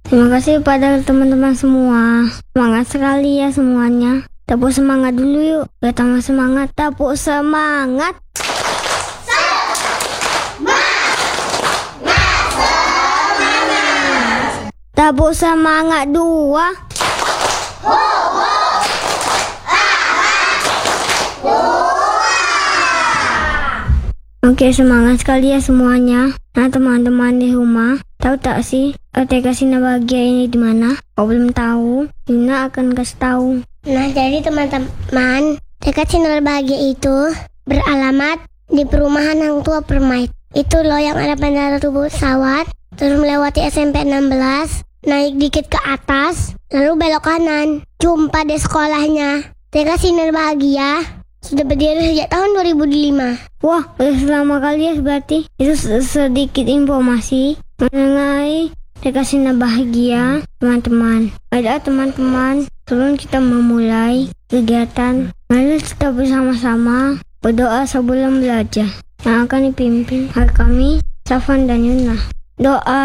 Terima kasih pada teman-teman semua. Semangat sekali ya semuanya. Tepuk semangat dulu yuk. Biar tambah semangat. Tepuk semangat. Tepuk semangat 2. Oke, semangat sekali ya semuanya. Nah, teman-teman di rumah, tahu tak sih TK Sinar Bahagia ini di mana? Kalau belum tahu, Yuna akan kasih tahu. Nah, jadi teman-teman, TK Sinar Bahagia itu beralamat di perumahan Hang Tua Permai. Itu loh yang ada bandara Tubuh pesawat, terus melewati SMP 16, naik dikit ke atas, lalu belok kanan. Jumpa deh sekolahnya. TK Sinar Bahagia sudah berdiri sejak tahun 2005. Wah, udah lama kali ya berarti. Itu sedikit informasi mengenai TK Sinar Bahagia, teman-teman. Ada teman-teman, sebelum kita memulai kegiatan, mari kita bersama-sama berdoa sebelum belajar. Yang akan dipimpin oleh kami, Safwan dan Yuna. Doa.